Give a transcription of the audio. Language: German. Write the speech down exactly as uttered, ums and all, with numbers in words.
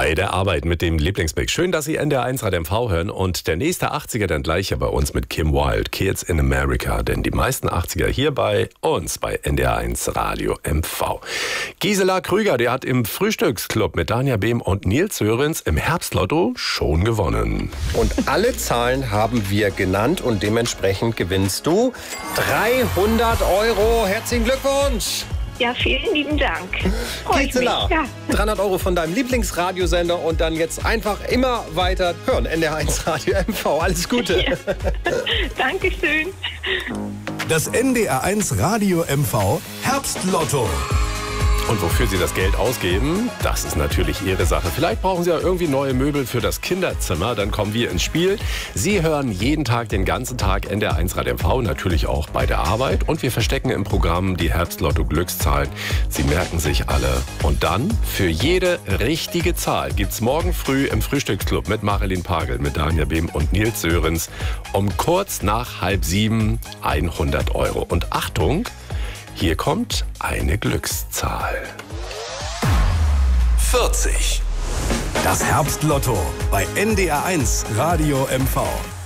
bei der Arbeit mit dem Lieblingsmix. Schön, dass Sie N D R eins Radio M V hören und der nächste achtziger dann gleich hier bei uns mit Kim Wilde, Kids in America, denn die meisten achtziger hier bei uns bei N D R eins Radio M V. Gisela Krüger, die hat im Frühstücksclub mit Danja Behm und Nils Sörensen im Herbstlotto schon gewonnen. Und alle Zahlen haben wir genannt und dementsprechend gewinnst du dreihundert Euro. Herzlichen Glückwunsch! Ja, vielen lieben Dank. Gisela, ja. dreihundert Euro von deinem Lieblingsradiosender und dann jetzt einfach immer weiter hören. N D R eins Radio M V. Alles Gute. Ja. Dankeschön. Das N D R eins Radio M V Herbstlotto. Und wofür Sie das Geld ausgeben, das ist natürlich Ihre Sache. Vielleicht brauchen Sie ja irgendwie neue Möbel für das Kinderzimmer, dann kommen wir ins Spiel. Sie hören jeden Tag, den ganzen Tag N D R eins Radio M V, natürlich auch bei der Arbeit. Und wir verstecken im Programm die Herbstlotto-Glückszahlen. Sie merken sich alle. Und dann, für jede richtige Zahl, gibt's morgen früh im Frühstücksclub mit Marilyn Pagel, mit Danja Behm und Nils Sörensen um kurz nach halb sieben hundert Euro. Und Achtung, hier kommt eine Glückszahl. vierzig. Das Herbstlotto bei N D R eins Radio M V.